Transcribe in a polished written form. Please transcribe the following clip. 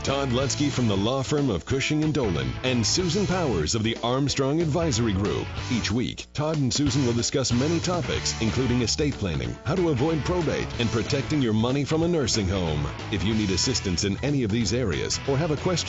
Todd Lutzke from the law firm of Cushing & Dolan, and Susan Powers of the Armstrong Advisory Group. Each week, Todd and Susan will discuss many topics, including estate planning, how to avoid probate, and protecting your money from a nursing home. If you need assistance in any of these areas or have a question